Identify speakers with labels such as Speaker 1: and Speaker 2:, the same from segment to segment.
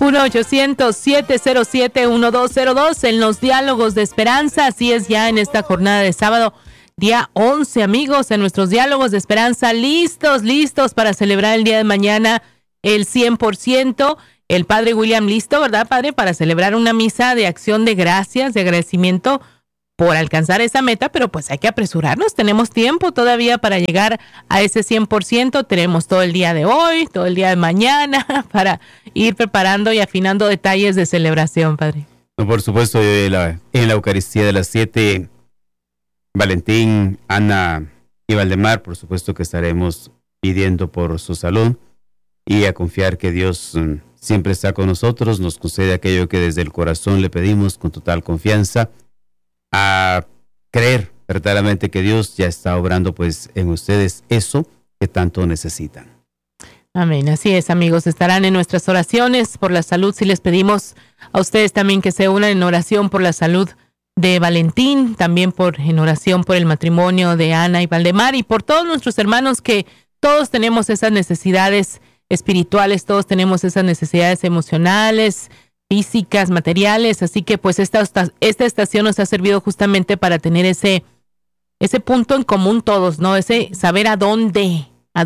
Speaker 1: 1-800-707-1202 en los diálogos de esperanza. Así es, ya en esta jornada de sábado, día 11, amigos, en nuestros diálogos de esperanza, listos para celebrar el día de mañana el 100%. El padre William listo, ¿verdad, padre? Para celebrar una misa de acción de gracias, de agradecimiento por alcanzar esa meta, pero pues hay que apresurarnos, tenemos tiempo todavía para llegar a ese 100%, tenemos todo el día de hoy, todo el día de mañana, para ir preparando y afinando detalles de celebración, padre.
Speaker 2: Por supuesto, en la Eucaristía de las 7, Valentín, Ana y Valdemar, por supuesto que estaremos pidiendo por su salud y a confiar que Dios siempre está con nosotros, nos concede aquello que desde el corazón le pedimos con total confianza, a creer verdaderamente que Dios ya está obrando pues en ustedes eso que tanto necesitan.
Speaker 1: Amén, así es, amigos, estarán en nuestras oraciones por la salud. Si les pedimos a ustedes también que se unan en oración por la salud de Valentín, también en oración por el matrimonio de Ana y Valdemar y por todos nuestros hermanos, que todos tenemos esas necesidades espirituales, todos tenemos esas necesidades emocionales, físicas, materiales, así que pues esta estación nos ha servido justamente para tener ese punto en común todos, ¿no? Ese saber a dónde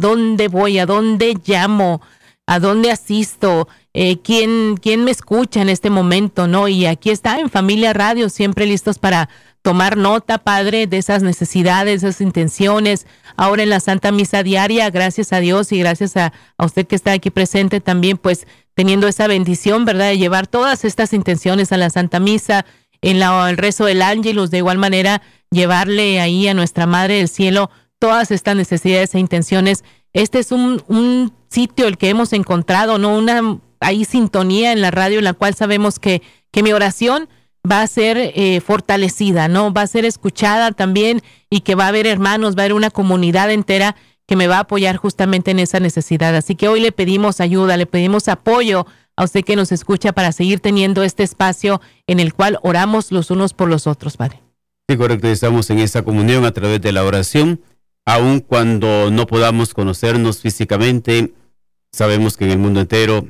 Speaker 1: voy, a dónde llamo, a dónde asisto, quién me escucha en este momento, ¿no? Y aquí está en Familia Radio, siempre listos para tomar nota, padre, de esas necesidades, esas intenciones. Ahora en la Santa Misa Diaria, gracias a Dios y gracias a usted que está aquí presente también, pues teniendo esa bendición, ¿verdad?, de llevar todas estas intenciones a la Santa Misa, en el rezo del Ángelus, de igual manera, llevarle ahí a nuestra Madre del Cielo todas estas necesidades e intenciones. Este es un sitio el que hemos encontrado, ¿no? Hay sintonía en la radio en la cual sabemos que mi oración va a ser fortalecida, ¿no? Va a ser escuchada también y que va a haber hermanos, va a haber una comunidad entera que me va a apoyar justamente en esa necesidad. Así que hoy le pedimos ayuda, le pedimos apoyo a usted que nos escucha para seguir teniendo este espacio en el cual oramos los unos por los otros, Padre.
Speaker 2: Sí, correcto, estamos en esa comunión a través de la oración, aun cuando no podamos conocernos físicamente. Sabemos que en el mundo entero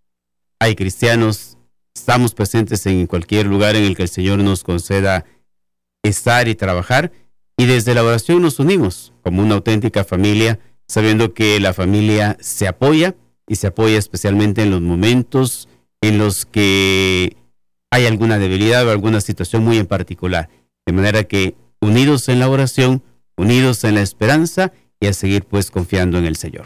Speaker 2: hay cristianos. Estamos presentes en cualquier lugar en el que el Señor nos conceda estar y trabajar, y desde la oración nos unimos como una auténtica familia, sabiendo que la familia se apoya, y se apoya especialmente en los momentos en los que hay alguna debilidad o alguna situación muy en particular. De manera que unidos en la oración, unidos en la esperanza, y a seguir pues confiando en el Señor.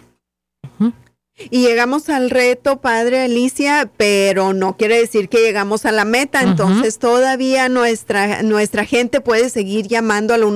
Speaker 3: Y llegamos al reto, Padre Alicia, pero no quiere decir que llegamos a la meta. Entonces todavía nuestra gente puede seguir llamando al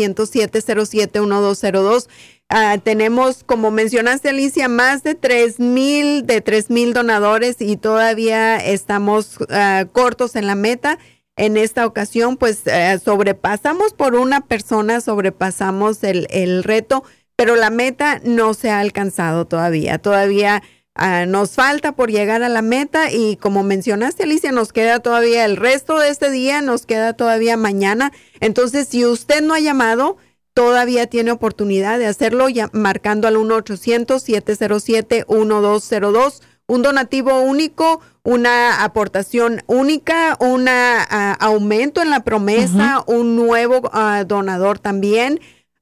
Speaker 3: 1-800-707-1202. Tenemos, como mencionaste, Alicia, más de 3,000 donadores y todavía estamos cortos en la meta. En esta ocasión, pues sobrepasamos por una persona, sobrepasamos el reto, pero la meta no se ha alcanzado todavía. Todavía nos falta por llegar a la meta, y como mencionaste, Alicia, nos queda todavía el resto de este día, nos queda todavía mañana. Entonces, si usted no ha llamado, todavía tiene oportunidad de hacerlo marcando al 1-800-707-1202. Un donativo único, una aportación única, un aumento en la promesa, un nuevo donador también.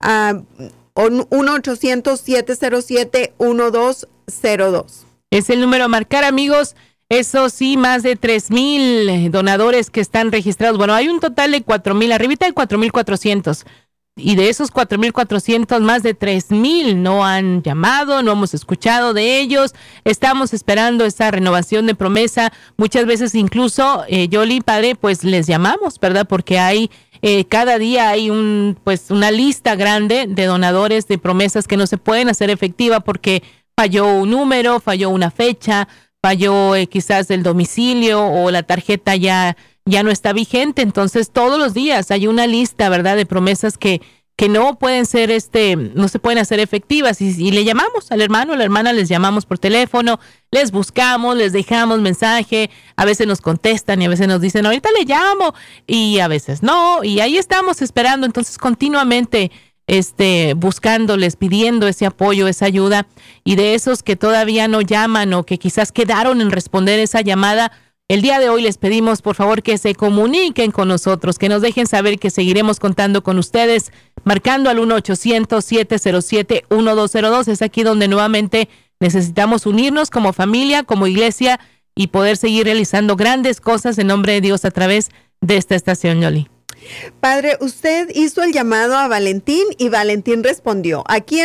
Speaker 3: 1-800-707-1202.
Speaker 1: Es el número a marcar, amigos. Eso sí, más de 3,000 donadores que están registrados. Bueno, hay un total de 4,000, arribita de 4,400. Y de esos 4,400, más de 3,000 no han llamado, no hemos escuchado de ellos. Estamos esperando esa renovación de promesa. Muchas veces incluso, Yoli, padre, pues les llamamos, ¿verdad? Porque hay cada día hay una lista grande de donadores, de promesas que no se pueden hacer efectiva porque falló un número, falló una fecha, falló quizás el domicilio, o la tarjeta ya no está vigente. Entonces todos los días hay una lista, ¿verdad?, de promesas que no pueden ser no se pueden hacer efectivas, y le llamamos al hermano, a la hermana, les llamamos por teléfono, les buscamos, les dejamos mensaje, a veces nos contestan y a veces nos dicen ahorita le llamo, y a veces no, y ahí estamos esperando. Entonces continuamente buscándoles, pidiendo ese apoyo, esa ayuda, y de esos que todavía no llaman o que quizás quedaron en responder esa llamada, el día de hoy les pedimos por favor que se comuniquen con nosotros, que nos dejen saber que seguiremos contando con ustedes, marcando al 1-800-707-1202. Es aquí donde nuevamente necesitamos unirnos como familia, como iglesia, y poder seguir realizando grandes cosas en nombre de Dios a través de esta estación, Yoli.
Speaker 3: Padre, usted hizo el llamado a Valentín y Valentín respondió. Aquí